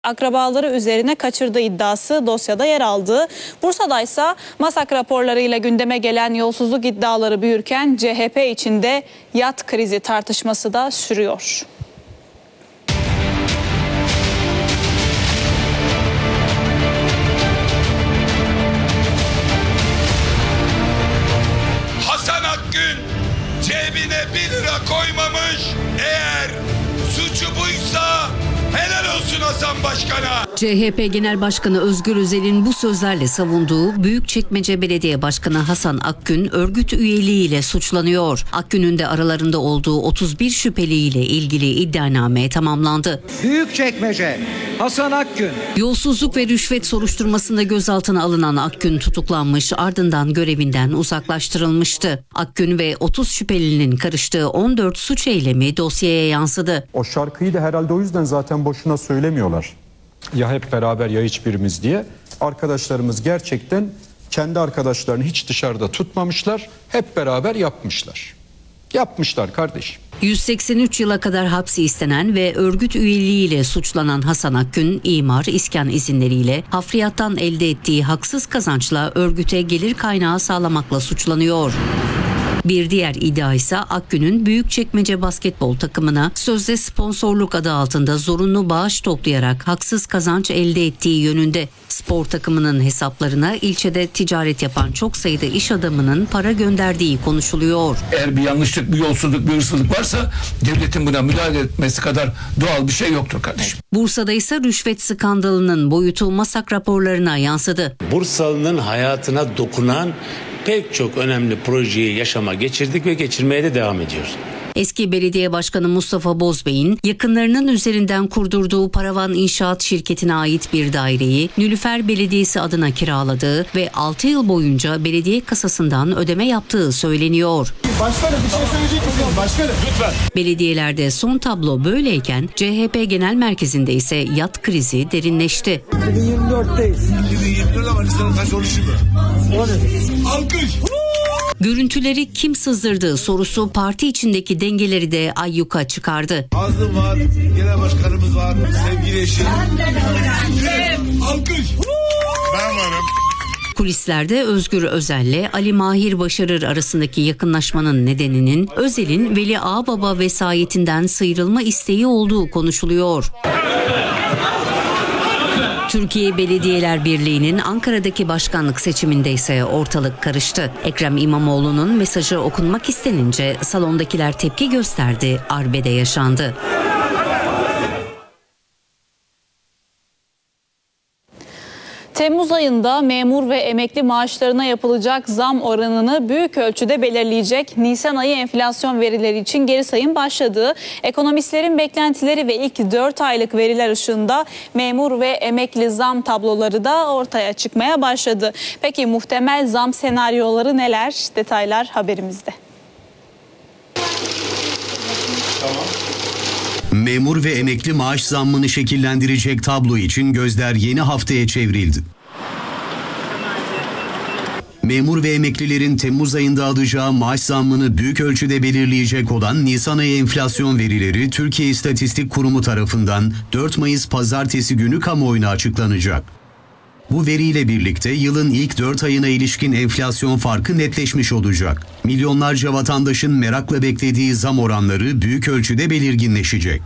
akrabaları üzerine kaçırdığı iddiası dosyada yer aldı. Bursa'da ise MASAK raporlarıyla gündeme gelen yolsuzluk iddiaları büyürken CHP içinde yat krizi tartışması da sürüyor. Hasan Akgün cebine 1 lira koymamış. Eğer suçu buysa helal olsun Hasan Başkan'a. CHP Genel Başkanı Özgür Özel'in bu sözlerle savunduğu Büyükçekmece Belediye Başkanı Hasan Akgün örgüt üyeliğiyle suçlanıyor. Akgün'ün de aralarında olduğu 31 şüpheliyle ilgili iddianame tamamlandı. Büyükçekmece Hasan Akgün. Yolsuzluk ve rüşvet soruşturmasında gözaltına alınan Akgün tutuklanmış, ardından görevinden uzaklaştırılmıştı. Akgün ve 30 şüphelinin karıştığı 14 suç eylemi dosyaya yansıdı. O şarkıyı da herhalde o yüzden zaten boşuna söylemiyorlar. Ya hep beraber ya hiçbirimiz diye. Arkadaşlarımız gerçekten kendi arkadaşlarını hiç dışarıda tutmamışlar. Hep beraber yapmışlar. Yapmışlar kardeşim. 183 yıla kadar hapsi istenen ve örgüt üyeliğiyle suçlanan Hasan Akgün, imar, iskan izinleriyle hafriyattan elde ettiği haksız kazançla örgüte gelir kaynağı sağlamakla suçlanıyor. Bir diğer iddia ise Akgün'ün Büyükçekmece basketbol takımına sözde sponsorluk adı altında zorunlu bağış toplayarak haksız kazanç elde ettiği yönünde. Spor takımının hesaplarına ilçede ticaret yapan çok sayıda iş adamının para gönderdiği konuşuluyor. Eğer bir yanlışlık, bir yolsuzluk, bir hırsızlık varsa devletin buna müdahale etmesi kadar doğal bir şey yoktur kardeşim. Bursa'da ise rüşvet skandalının boyutu MASAK raporlarına yansıdı. Bursalı'nın hayatına dokunan pek çok önemli projeyi yaşama geçirdik ve geçirmeye de devam ediyoruz. Eski belediye başkanı Mustafa Bozbey'in yakınlarının üzerinden kurdurduğu Paravan İnşaat şirketine ait bir daireyi Nilüfer Belediyesi adına kiraladığı ve 6 yıl boyunca belediye kasasından ödeme yaptığı söyleniyor. Başkanım bir şey söyleyecek misiniz? Başkanım. Lütfen. Belediyelerde son tablo böyleyken CHP Genel Merkezi'nde ise yat krizi derinleşti. 2024'teyiz. 2024 ama lisanın taş oluşu mu? Alkış. Görüntüleri kim sızdırdı sorusu parti içindeki dengeleri de ayyuka çıkardı. Azım var, genel başkanımız var, sevgili eşim. Alkış. Ben varım. Kulislerde Özgür Özel'le Ali Mahir Başarır arasındaki yakınlaşmanın nedeninin Özel'in Veli Ağababa vesayetinden sıyrılma isteği olduğu konuşuluyor. Türkiye Belediyeler Birliği'nin Ankara'daki başkanlık seçiminde ise ortalık karıştı. Ekrem İmamoğlu'nun mesajı okunmak istenince salondakiler tepki gösterdi, arbede yaşandı. Temmuz ayında memur ve emekli maaşlarına yapılacak zam oranını büyük ölçüde belirleyecek Nisan ayı enflasyon verileri için geri sayım başladı. Ekonomistlerin beklentileri ve ilk 4 aylık veriler ışığında memur ve emekli zam tabloları da ortaya çıkmaya başladı. Peki muhtemel zam senaryoları neler? Detaylar haberimizde. Memur ve emekli maaş zammını şekillendirecek tablo için gözler yeni haftaya çevrildi. Memur ve emeklilerin Temmuz ayında alacağı maaş zammını büyük ölçüde belirleyecek olan Nisan ayı enflasyon verileri Türkiye İstatistik Kurumu tarafından 4 Mayıs Pazartesi günü kamuoyuna açıklanacak. Bu veriyle birlikte yılın ilk 4 ayına ilişkin enflasyon farkı netleşmiş olacak. Milyonlarca vatandaşın merakla beklediği zam oranları büyük ölçüde belirginleşecek.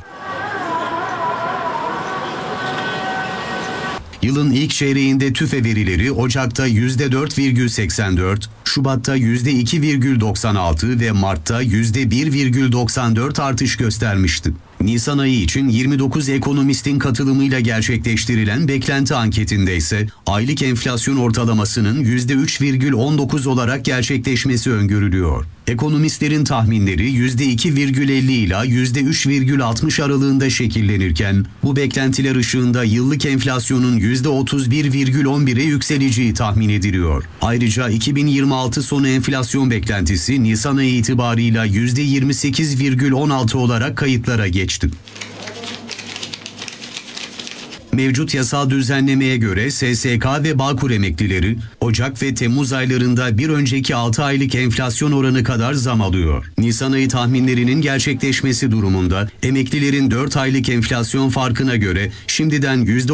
Yılın ilk çeyreğinde TÜFE verileri Ocak'ta %4,84, Şubat'ta %2,96 ve Mart'ta %1,94 artış göstermişti. Nisan ayı için 29 ekonomistin katılımıyla gerçekleştirilen beklenti anketinde ise aylık enflasyon ortalamasının %3,19 olarak gerçekleşmesi öngörülüyor. Ekonomistlerin tahminleri %2,50 ila %3,60 aralığında şekillenirken bu beklentiler ışığında yıllık enflasyonun %31,11'e yükseleceği tahmin ediliyor. Ayrıca 2026 sonu enflasyon beklentisi Nisan ayı itibarıyla %28,16 olarak kayıtlara geçti. Mevcut yasal düzenlemeye göre SSK ve Bağkur emeklileri Ocak ve Temmuz aylarında bir önceki 6 aylık enflasyon oranı kadar zam alıyor. Nisan ayı tahminlerinin gerçekleşmesi durumunda emeklilerin 4 aylık enflasyon farkına göre şimdiden